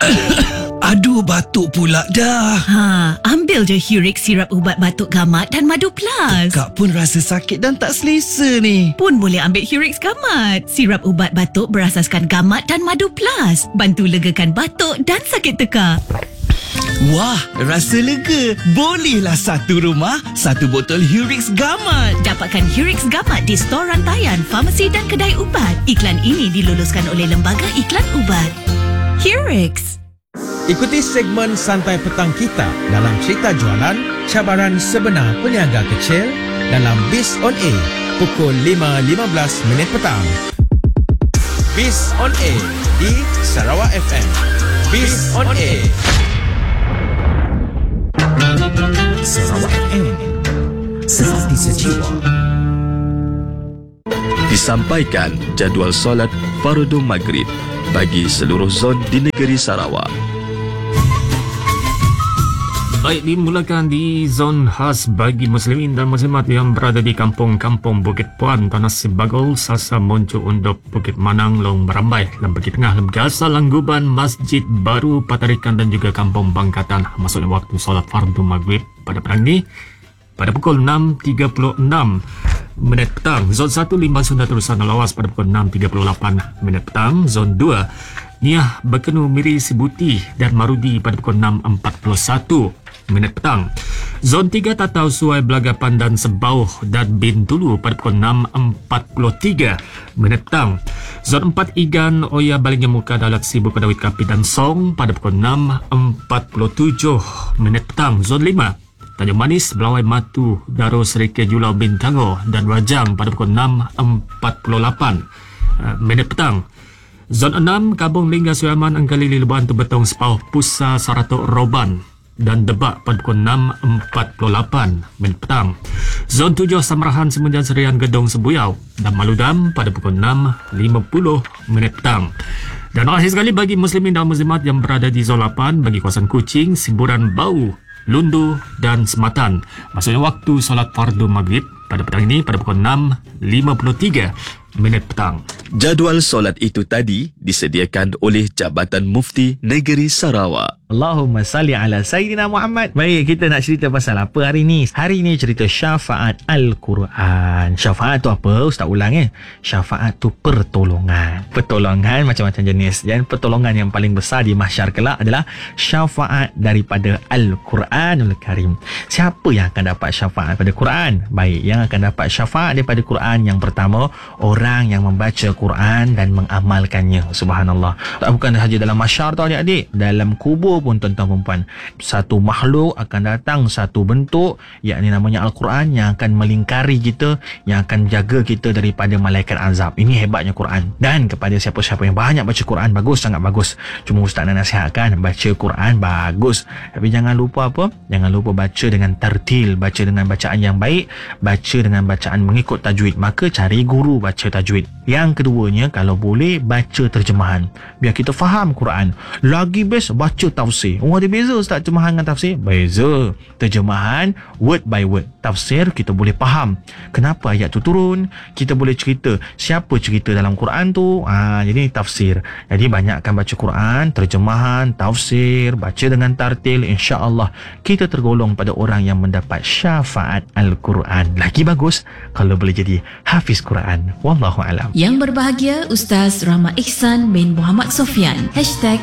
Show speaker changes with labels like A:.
A: Aduh, batuk pula dah.
B: Ambil je Hurix sirap ubat batuk gamat dan Madu Plus.
A: Kak pun rasa sakit dan tak selesa ni.
B: Pun boleh ambil Hurix gamat. Sirap ubat batuk berasaskan gamat dan Madu Plus. Bantu legakan batuk dan sakit tekak.
A: Wah, rasa lega. Bolehlah satu rumah, satu botol Hurix gamat.
B: Dapatkan Hurix gamat di stor rantaian, farmasi dan kedai ubat. Iklan ini diluluskan oleh Lembaga Iklan Ubat. Hurix.
C: Ikuti segmen Santai Petang kita dalam cerita jualan cabaran sebenar peniaga kecil dalam Biz on Air pukul 5.15 petang. Biz on Air di Sarawak FM. Biz on Air. Sarawak FM. Seperti sejiwa.
D: Disampaikan jadual solat Fardu Maghrib bagi seluruh zon di negeri Sarawak.
E: Baik, dimulakan di zon khas bagi muslimin dan muslimat yang berada di kampung-kampung Bukit Puan, Tanah Sibagol, Sasa, Moncu, Undop, Bukit Manang, Long Merambai, Lembagi Tengah, Lemgasa, Langguban, Masjid Baru, Patarikan dan juga Kampung Bangkatan. Maksudnya waktu solat fardu maghrib pada petang ini pada pukul 6.36 petang. Zon 1 Limbang Sunda Terusan Lawas pada pukul 6.38 petang. Zon 2 Niah Bekenu Miri Sibuti dan Marudi pada pukul 6.41 petang. Zon 3 Tatau Suai Belaga Pandan Sebauh dan Bintulu pada pukul 6.43 petang. Zon 4 Igan Oya Balingnya Muka Dalat Sibu Kedawit Kapi dan Song pada pukul 6.47 petang. Zon 5 Tanjung Manis, Belawai Matu, Daro Serike Julau Bintango dan Rajang pada pukul 6.48 petang. Zon 6 Kabung Lingga Suyaman Angkalili Lebuhan Tubetong Sepauh Pusa Saratok Roban dan Debak pada pukul 6.48 petang. Zon 7 Samarahan Semenjan Serian Gedong Sebuyau dan Maludam pada pukul 6.50 petang. Dan akhir sekali bagi muslimin dan muslimat yang berada di zon 8 bagi kawasan Kuching, Siburan Bau, Lundu dan Sematan. Maksudnya waktu solat fardu maghrib pada petang ini pada pukul 6.53 petang.
D: Jadual solat itu tadi disediakan oleh Jabatan Mufti Negeri Sarawak.
F: Allahumma salli ala Sayyidina Muhammad. Baik, kita nak cerita pasal apa hari ni? Hari ni cerita syafaat Al-Quran. Syafaat tu apa? Ustaz ulang Syafaat tu pertolongan. Pertolongan macam-macam jenis. Dan pertolongan yang paling besar di mahsyar kelak adalah syafaat daripada Al-Quranul Karim. Siapa yang akan dapat syafaat pada Quran? Baik, yang akan dapat syafaat daripada Quran yang pertama, orang yang membaca Quran dan mengamalkannya. Subhanallah. Tak bukan sahaja dalam mahsyar tau adik-adik, dalam kubur pun tuan-tuan perempuan, satu makhluk akan datang, satu bentuk, yakni namanya Al-Quran, yang akan melingkari kita, yang akan jaga kita daripada malaikat azab. Ini hebatnya Quran. Dan kepada siapa-siapa yang banyak baca Quran, bagus, sangat bagus. Cuma Ustaz nak nasihatkan, baca Quran bagus, tapi jangan lupa apa? Jangan lupa baca dengan tartil, baca dengan bacaan yang baik, baca dengan bacaan mengikut tajwid. Maka cari guru baca tajwid. Yang keduanya, kalau boleh baca terjemahan, biar kita faham Quran. Lagi best baca tafsir. Ada beza Ustaz terjemahan dengan tafsir? Beza. Terjemahan word by word. Tafsir kita boleh faham kenapa ayat tu turun, kita boleh cerita siapa cerita dalam Quran tu. Jadi tafsir. Jadi banyakkan baca Quran, terjemahan, tafsir, baca dengan tartil, insya-Allah kita tergolong pada orang yang mendapat syafaat Al-Quran. Lagi bagus kalau boleh jadi hafiz Quran. Wallahu a'lam.
G: Yang berbahagia Ustaz Rahmat Ihsan bin Muhammad Sofyan